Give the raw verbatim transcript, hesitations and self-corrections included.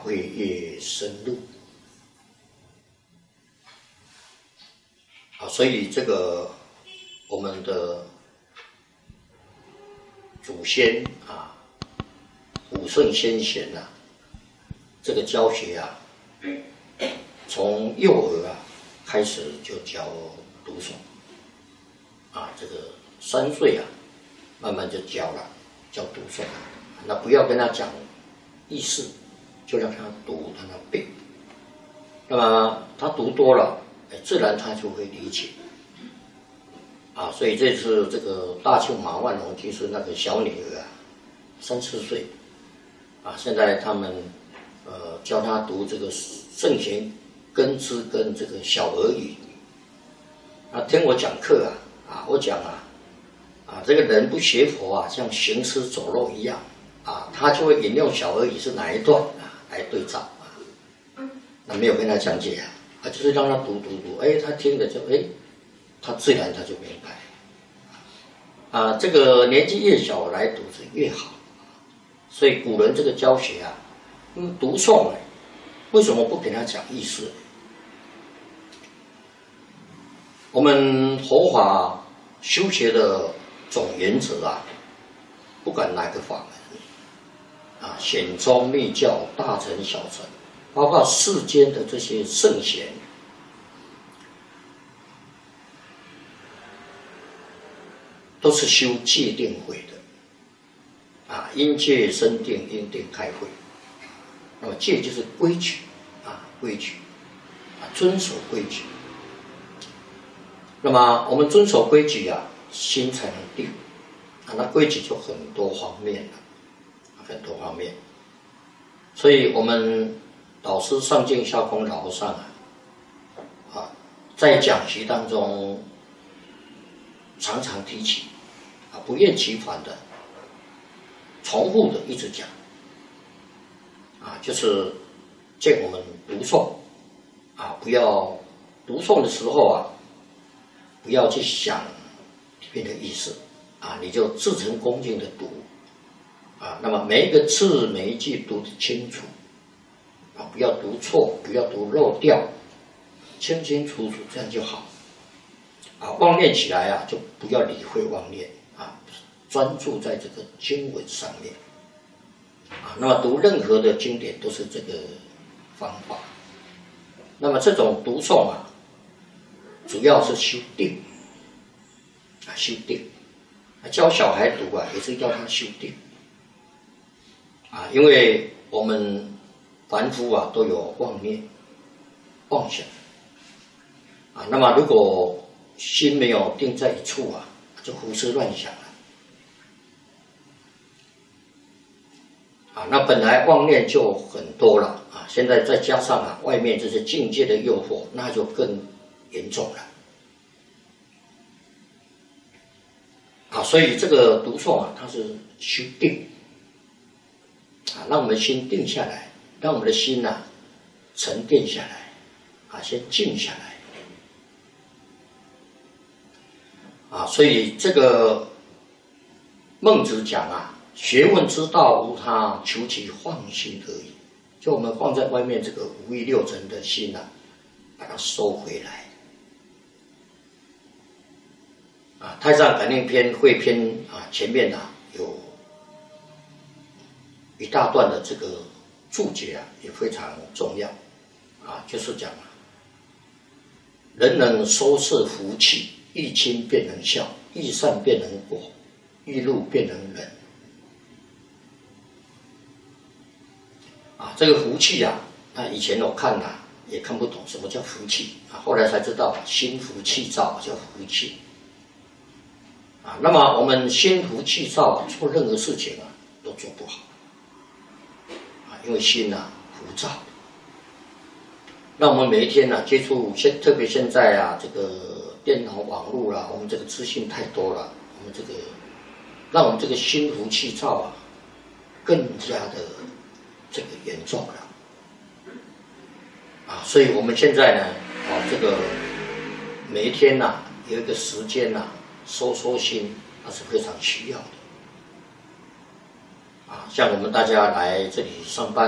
会越深入。啊，所以这个我们的祖先啊，武圣先贤呐、啊，这个教学啊，从幼儿啊开始就教读诵，啊，这个三岁啊，慢慢就教了，教读诵。那不要跟他讲意思，就让他读，让他背。那么他读多了，哎，自然他就会理解。啊，所以这次这个大庆马万龙就是那个小女儿啊，三四岁，啊，现在他们呃教他读这个圣贤根之跟这个小儿语。啊，听我讲课啊，啊，我讲啊，啊，这个人不学佛啊，像行尸走肉一样。啊，他就会引用小儿语是哪一段啊来对照啊，那没有跟他讲解啊，啊，就是让他读读读，哎，他听了就哎，他自然他就明白，啊，这个年纪越小来读是越好，所以古人这个教学啊，因为读诵呢，为什么不给他讲意思？我们佛法修学的总原则啊，不管哪个法门。啊，显宗密教、大乘、小乘，包括世间的这些圣贤，都是修戒定慧的。啊，因戒生定，因定开慧。那么戒就是规矩，啊，规矩，啊，遵守规矩。那么我们遵守规矩啊，心才能定。啊，那规矩就很多方面了。很多方面，所以我们导师上净下空老和尚啊，啊，在讲习当中常常提起，啊，不厌其烦的、重复的一直讲，啊，就是见我们读诵，啊，不要读诵的时候啊，不要去想里面的意思，啊，你就至诚恭敬的读。啊，那么每一个字每一句读得清楚，啊，不要读错，不要读漏掉，清清楚楚，这样就好。啊，妄念起来啊，就不要理会妄念，啊，专注在这个经文上面。啊，那么读任何的经典都是这个方法。那么这种读诵啊，主要是修定，啊，修定。啊，教小孩读啊，也是要他修定。啊，因为我们凡夫啊都有妄念、妄想，啊，那么如果心没有定在一处啊，就胡思乱想了，啊，那本来妄念就很多了啊，现在再加上啊外面这些境界的诱惑，那就更严重了，啊，所以这个读诵啊，它是修定。啊，让我们心定下来，让我们的心呐、啊、沉淀下来，啊，先静下来，啊，所以这个孟子讲啊，学问之道无他，求其放心而已。就我们放在外面这个五欲六尘的心呐、啊，把它收回来。啊，《太上感应篇》汇篇啊，前面呐、啊、有。一大段的这个注解啊，也非常重要，啊，就是讲啊，人能收摄福气，欲亲便能孝，欲善便能果，欲怒便能忍。啊，这个福气啊，那以前我看啊也看不懂什么叫福气啊，后来才知道心浮气躁叫福气。啊，那么我们心浮气躁啊，做任何事情啊都做不好。因为心呐、啊、浮躁，那我们每一天呐、啊、接触现，特别现在啊这个电脑网络啦，我们这个资讯太多了，我们这个让我们这个心浮气躁啊更加的这个严重了啊，所以我们现在呢啊这个每一天呐、啊、有一个时间呐、啊、收收心，那是非常需要的。啊，像我们大家来这里上班。